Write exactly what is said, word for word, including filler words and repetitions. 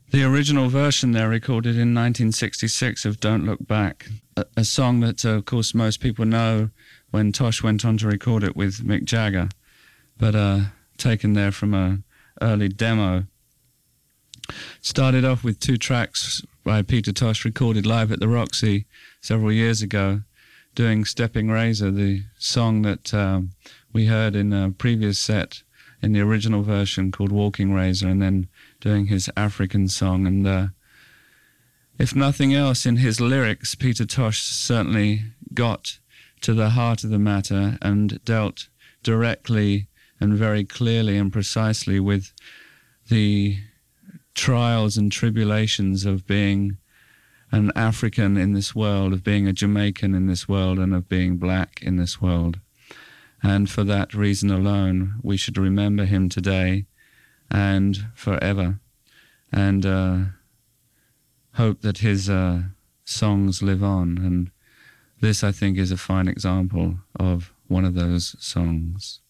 The original version there, recorded in nineteen sixty-six, of Don't Look Back, a, a song that, uh, of course, most people know when Tosh went on to record it with Mick Jagger, but uh, taken there from a early demo. Started off with two tracks by Peter Tosh, recorded live at the Roxy several years ago, doing Stepping Razor, the song that um, we heard in a previous set in the original version called Walking Razor, and then doing his African song. And uh, if nothing else, in his lyrics, Peter Tosh certainly got to the heart of the matter and dealt directly and very clearly and precisely with the trials and tribulations of being an African in this world, of being a Jamaican in this world, and of being black in this world. And for that reason alone, we should remember him today and forever, and uh, hope that his uh, songs live on. And this, I think, is a fine example of one of those songs.